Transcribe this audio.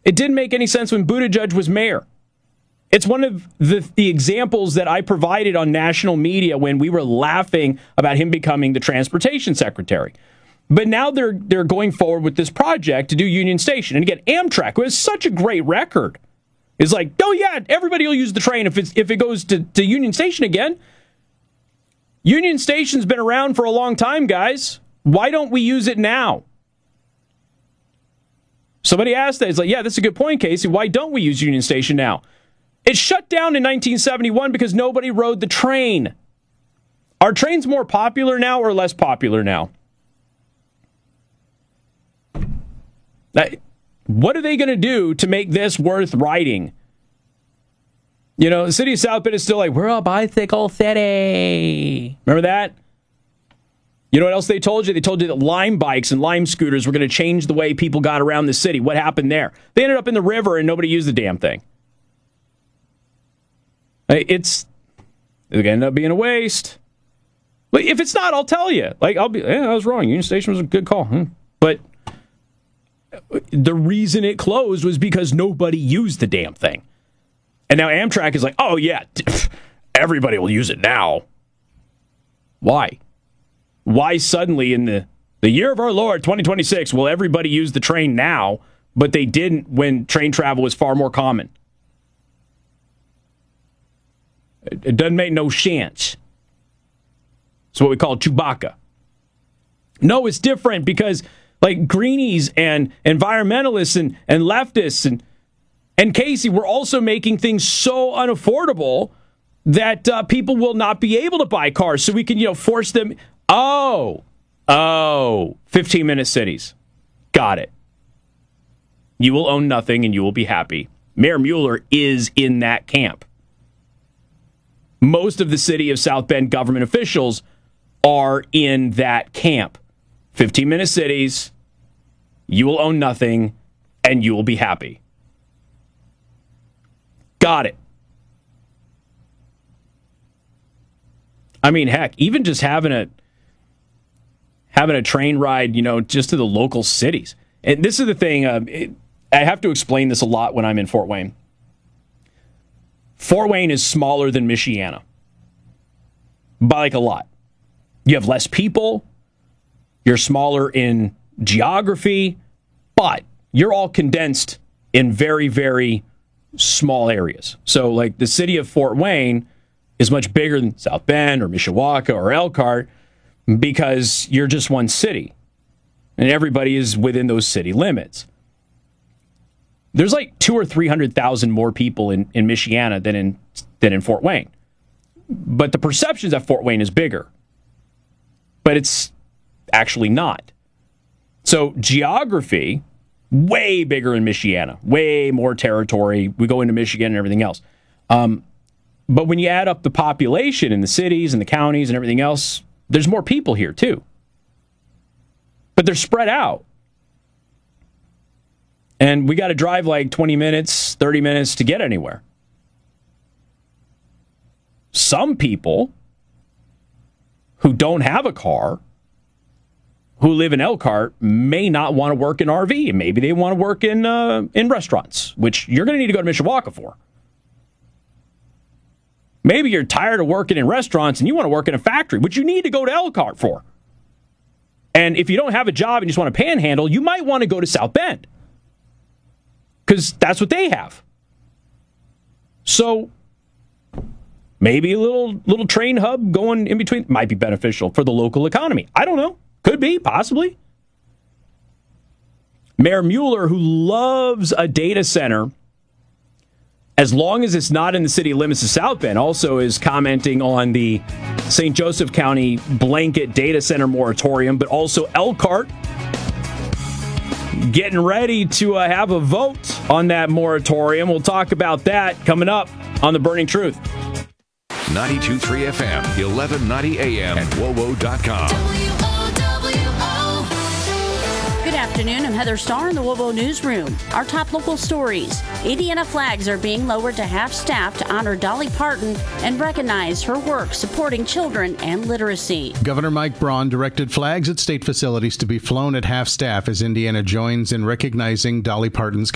It didn't make any sense when Buttigieg was mayor. It's one of the examples that I provided on national media when we were laughing about him becoming the transportation secretary. But now they're going forward with this project to do Union Station. And again, Amtrak, who has such a great record, is like, oh yeah, everybody will use the train if it goes to Union Station again. Union Station's been around for a long time, guys. Why don't we use it now? Somebody asked that. It's like, yeah, that's a good point, Casey. Why don't we use Union Station now? It shut down in 1971 because nobody rode the train. Are trains more popular now or less popular now? What are they going to do to make this worth riding? You know, the city of South Bend is still like, we're a bicycle city. Remember that? You know what else they told you? They told you that Lime bikes and Lime scooters were going to change the way people got around the city. What happened there? They ended up in the river and nobody used the damn thing. It's going to end up being a waste. But if it's not, I'll tell you. Like, I was wrong. Union Station was a good call. But the reason it closed was because nobody used the damn thing. And now Amtrak is like, oh, yeah, everybody will use it now. Why? Why suddenly in the year of our Lord, 2026, will everybody use the train now, but they didn't when train travel was far more common? It doesn't make no sense. It's what we call Chewbacca. No, it's different because like greenies and environmentalists and leftists and Casey, we're also making things so unaffordable that people will not be able to buy cars. So we can, force them. 15-minute cities. Got it. You will own nothing and you will be happy. Mayor Mueller is in that camp. Most of the city of South Bend government officials are in that camp. 15-minute cities, you will own nothing, and you will be happy. Got it. I mean, heck, even just having a train ride, just to the local cities. And this is the thing, I have to explain this a lot when I'm in Fort Wayne. Fort Wayne is smaller than Michiana. By like a lot. You have less people. You're smaller in geography. But you're all condensed in very, very small areas. So like the city of Fort Wayne is much bigger than South Bend or Mishawaka or Elkhart because you're just one city. And everybody is within those city limits. There's like 200,000 or 300,000 more people in Michiana than in Fort Wayne. But the perception is that Fort Wayne is bigger. But it's actually not. So geography, way bigger in Michiana. Way more territory. We go into Michigan and everything else. But when you add up the population in the cities and the counties and everything else, there's more people here too. But they're spread out. And we got to drive like 20 minutes, 30 minutes to get anywhere. Some people who don't have a car, who live in Elkhart, may not want to work in RV. Maybe they want to work in restaurants, which you're going to need to go to Mishawaka for. Maybe you're tired of working in restaurants and you want to work in a factory, which you need to go to Elkhart for. And if you don't have a job and you just want to panhandle, you might want to go to South Bend. Because that's what they have. So maybe a little train hub going in between might be beneficial for the local economy. I don't know. Could be, possibly. Mayor Mueller, who loves a data center, as long as it's not in the city limits of South Bend, also is commenting on the St. Joseph County blanket data center moratorium, but also Elkhart getting ready to have a vote on that moratorium. We'll talk about that coming up on The Burning Truth. 92.3 FM, 1190 AM, and WOWO.com. Good afternoon. I'm Heather Starr in the WOWO Newsroom. Our top local stories. Indiana flags are being lowered to half-staff to honor Dolly Parton and recognize her work supporting children and literacy. Governor Mike Braun directed flags at state facilities to be flown at half-staff as Indiana joins in recognizing Dolly Parton's